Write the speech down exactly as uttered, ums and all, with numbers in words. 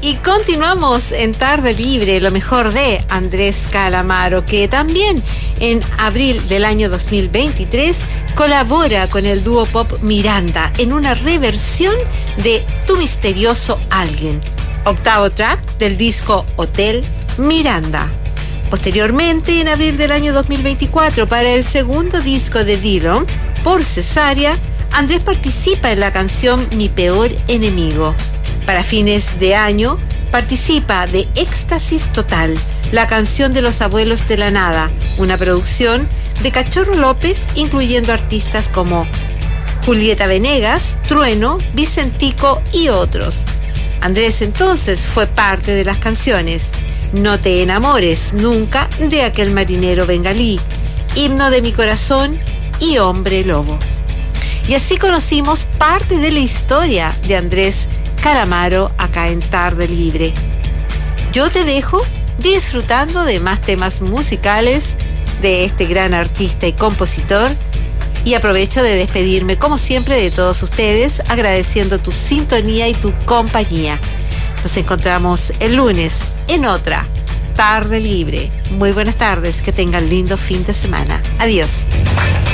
Y continuamos en Tarde Libre, lo mejor de Andrés Calamaro, que también en abril del año dos mil veintitrés colabora con el dúo pop Miranda en una reversión de Tu Misterioso Alguien, octavo track del disco Hotel Miranda. Posteriormente, en abril del año dos mil veinticuatro, para el segundo disco de Dillon, Por Cesárea, Andrés participa en la canción Mi Peor Enemigo. Para fines de año, participa de Éxtasis Total, la canción de los abuelos de la nada, una producción de Cachorro López, incluyendo artistas como Julieta Venegas, Trueno, Vicentico y otros. Andrés entonces fue parte de las canciones No te enamores nunca de aquel marinero bengalí, Himno de mi corazón y Hombre Lobo. Y así conocimos parte de la historia de Andrés Calamaro acá en Tarde Libre. Yo te dejo disfrutando de más temas musicales de este gran artista y compositor, y aprovecho de despedirme como siempre de todos ustedes, agradeciendo tu sintonía y tu compañía. Nos encontramos el lunes en otra Tarde Libre. Muy buenas tardes, que tengan lindo fin de semana. Adiós.